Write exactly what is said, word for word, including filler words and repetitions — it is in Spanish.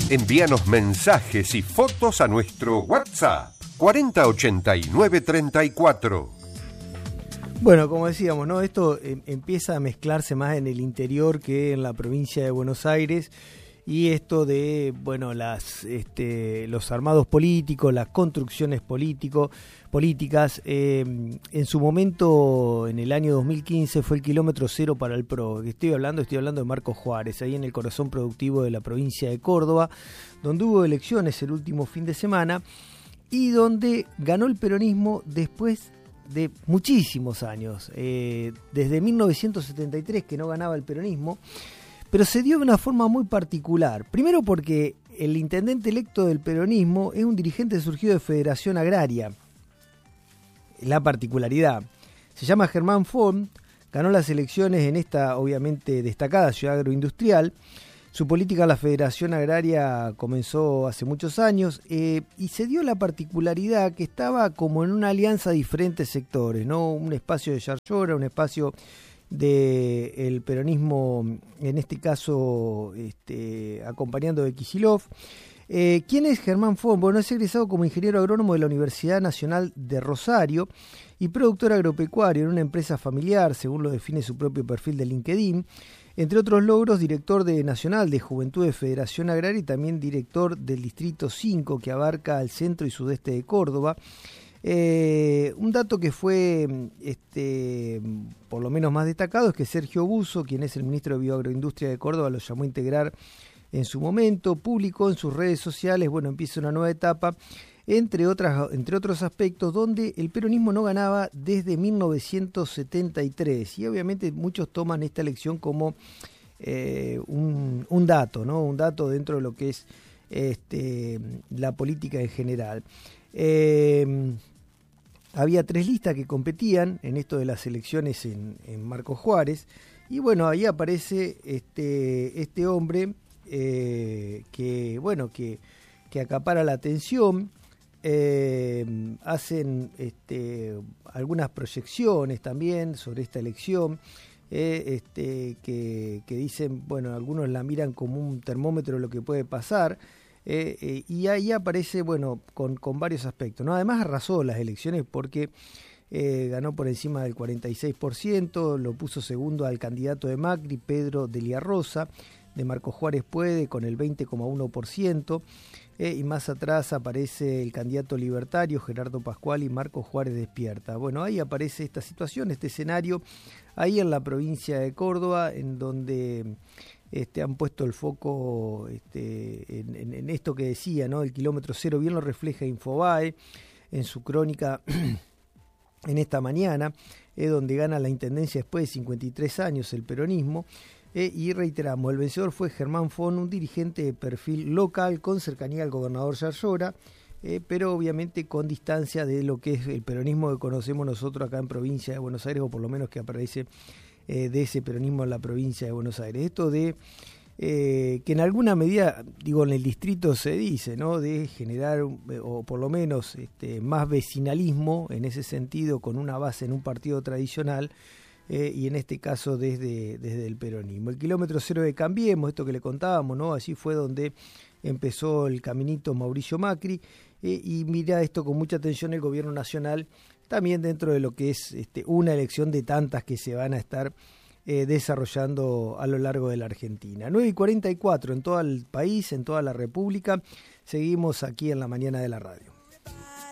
Envíanos mensajes y fotos a nuestro WhatsApp cuarenta ochenta y nueve treinta y cuatro. Bueno, como decíamos, ¿no? Esto eh, empieza a mezclarse más en el interior que en la provincia de Buenos Aires, y esto de, bueno, las este, los armados políticos, las construcciones político, políticas. Eh, en su momento, en el año dos mil quince, fue el kilómetro cero para el P R O. Estoy hablando, estoy hablando de Marcos Juárez, ahí en el corazón productivo de la provincia de Córdoba, donde hubo elecciones el último fin de semana y donde ganó el peronismo después de muchísimos años, eh, desde mil novecientos setenta y tres que no ganaba el peronismo, pero se dio de una forma muy particular. Primero porque el intendente electo del peronismo es un dirigente surgido de Federación Agraria. La particularidad. Se llama Germán Font, ganó las elecciones en esta obviamente destacada ciudad agroindustrial. Su política en la Federación Agraria comenzó hace muchos años eh, y se dio la particularidad que estaba como en una alianza de diferentes sectores, ¿no? Un espacio de Yarlora, un espacio del peronismo, en este caso este, acompañando de Kicillof. Eh, ¿Quién es Germán Font? Bueno, es egresado como ingeniero agrónomo de la Universidad Nacional de Rosario y productor agropecuario en una empresa familiar, según lo define su propio perfil de LinkedIn. Entre otros logros, director de Nacional de Juventud de Federación Agraria y también director del Distrito cinco, que abarca el centro y sudeste de Córdoba. Eh, un dato que fue este, por lo menos más destacado es que Sergio Busso, quien es el ministro de Bioagroindustria de Córdoba, lo llamó a integrar en su momento, publicó en sus redes sociales, bueno, empieza una nueva etapa, entre otras, entre otros aspectos, donde el peronismo no ganaba desde mil novecientos setenta y tres, y obviamente muchos toman esta elección como eh, un, un dato, ¿no? Un dato dentro de lo que es este, la política en general. Eh, había tres listas que competían en esto de las elecciones en, en Marcos Juárez, y bueno, ahí aparece este, este hombre eh, que, bueno, que, que acapara la atención. Eh, hacen este, algunas proyecciones también sobre esta elección, eh, este, que, que dicen, bueno, algunos la miran como un termómetro de lo que puede pasar. Eh, eh, y ahí aparece, bueno, con, con varios aspectos, ¿no? Además arrasó las elecciones porque eh, ganó por encima del cuarenta y seis por ciento, lo puso segundo al candidato de Macri, Pedro de Liarrosa, de Marcos Juárez Puede, con el veinte coma uno por ciento, eh, y más atrás aparece el candidato libertario, Gerardo Pascual, y Marcos Juárez Despierta. Bueno, ahí aparece esta situación, este escenario, ahí en la provincia de Córdoba, en donde Este, han puesto el foco este, en, en, en esto que decía, ¿no? El kilómetro cero, bien lo refleja Infobae en su crónica en esta mañana, eh, donde gana la intendencia después de cincuenta y tres años el peronismo. Eh, y reiteramos, el vencedor fue Germán Font, un dirigente de perfil local con cercanía al gobernador Yarlora, eh, pero obviamente con distancia de lo que es el peronismo que conocemos nosotros acá en provincia de Buenos Aires, o por lo menos que aparece de ese peronismo en la provincia de Buenos Aires. Esto de eh, que en alguna medida, digo, en el distrito se dice, ¿no? De generar, o por lo menos este, más vecinalismo en ese sentido, con una base en un partido tradicional, eh, y en este caso desde, desde el peronismo. El kilómetro cero de Cambiemos, esto que le contábamos, ¿no? Allí fue donde empezó el caminito Mauricio Macri, eh, y mira esto con mucha atención el gobierno nacional, también dentro de lo que es este, una elección de tantas que se van a estar eh, desarrollando a lo largo de la Argentina. nueve y cuarenta y cuatro en todo el país, en toda la República. Seguimos aquí en la mañana de la radio.